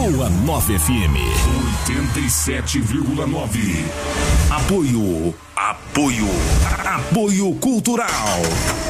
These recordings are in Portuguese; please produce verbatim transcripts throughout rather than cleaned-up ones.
Boa Nova F M oitenta e sete vírgula nove. Apoio, apoio, apoio cultural.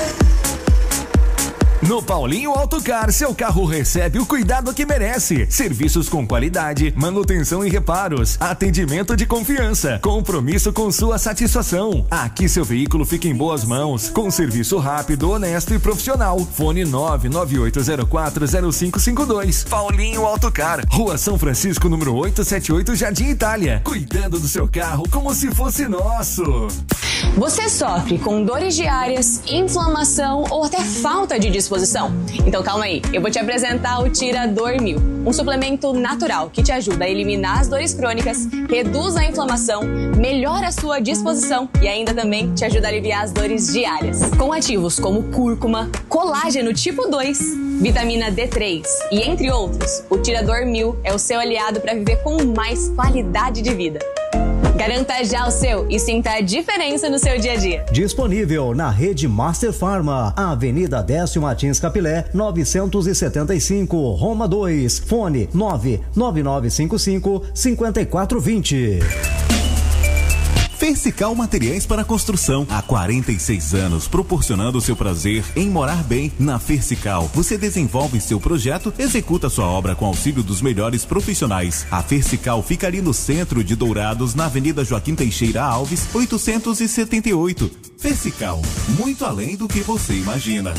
No Paulinho Autocar, seu carro recebe o cuidado que merece. Serviços com qualidade, manutenção e reparos, atendimento de confiança, compromisso com sua satisfação. Aqui seu veículo fica em boas mãos, com serviço rápido, honesto e profissional. Fone nove nove oito zero quatro zero cinco cinco dois. Paulinho Autocar, Rua São Francisco, número oitocentos e setenta e oito, Jardim Itália. Cuidando do seu carro como se fosse nosso. Você sofre com dores diárias, inflamação ou até falta de disposição? Então calma aí, eu vou te apresentar o Tirador Mil, um suplemento natural que te ajuda a eliminar as dores crônicas, reduz a inflamação, melhora a sua disposição e ainda também te ajuda a aliviar as dores diárias. Com ativos como cúrcuma, colágeno tipo dois, vitamina D três e entre outros, o Tirador Mil é o seu aliado para viver com mais qualidade de vida. Garanta já o seu e sinta a diferença no seu dia a dia. Disponível na rede Master Pharma, Avenida Décio Martins Capilé, novecentos e setenta e cinco, Roma dois. Fone nove nove nove cinco cinco cinco quatro dois zero. Fercical Materiais para Construção. Há quarenta e seis anos, proporcionando seu prazer em morar bem. Na Fercical, você desenvolve seu projeto, executa sua obra com auxílio dos melhores profissionais. A Fercical fica ali no centro de Dourados, na Avenida Joaquim Teixeira Alves, oitocentos e setenta e oito. Fercical, muito além do que você imagina.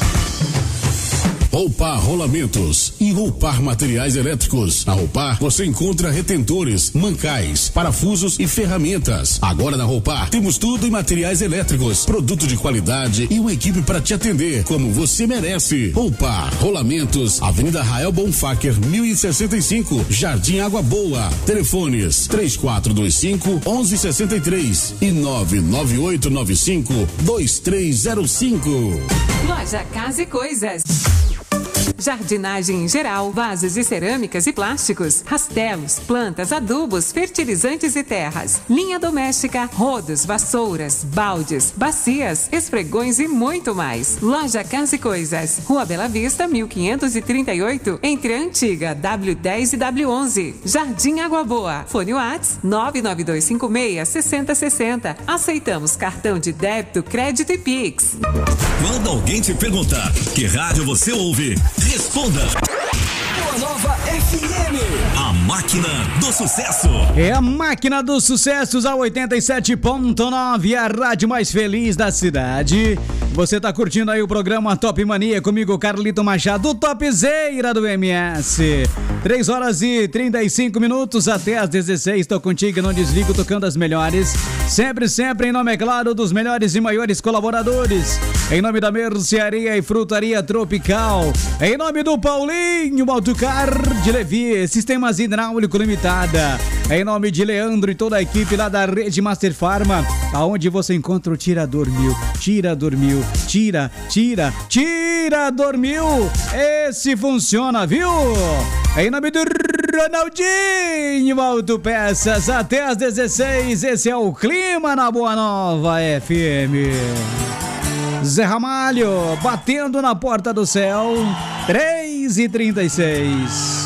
Roupar Rolamentos e Roupar Materiais Elétricos. Na Roupar você encontra retentores, mancais, parafusos e ferramentas. Agora na Roupar temos tudo em materiais elétricos, produto de qualidade e uma equipe para te atender como você merece. Roupar Rolamentos, Avenida Rael Bonfacker, mil e sessenta e cinco, Jardim Água Boa. Telefones três quatro dois cinco, onze sessenta e três e nove nove oito nove cinco, dois três zero cinco. Loja Casa e Coisas. Jardinagem em geral, vasos de cerâmicas e plásticos, rastelos, plantas, adubos, fertilizantes e terras, linha doméstica, rodos, vassouras, baldes, bacias, esfregões e muito mais. Loja Casa e Coisas, Rua Bela Vista, mil quinhentos e trinta e oito, entre a antiga W dez e W onze. Jardim Água Boa. Fone Whats nove nove dois cinco seis, seis zero seis zero. Aceitamos cartão de débito, crédito e Pix. Quando alguém te perguntar que rádio você ouve, responda. Boa Nova F M. A máquina do sucesso. É a máquina dos sucessos, a oitenta e sete ponto nove, a rádio mais feliz da cidade. Você tá curtindo aí o programa Top Mania comigo, Carlito Machado, Topzera do M S. três horas e trinta e cinco minutos até as dezesseis. Tô contigo, não desligo, tocando as melhores. Sempre, sempre em nome, é claro, dos melhores e maiores colaboradores. Em nome da Mercearia e Frutaria Tropical. Em nome do Paulinho Autocar de Levi, Sistemas Hidráulico Limitada. Em nome de Leandro e toda a equipe lá da Rede Master Pharma, aonde você encontra o Tirador Mil. Tirador Mil. Tira, tira, Tirador Mil. Esse funciona, viu? Em nome do Ronaldinho Autopeças, até às dezesseis, esse é o clima na Boa Nova F M. Zé Ramalho, batendo na porta do céu, três e trinta e seis.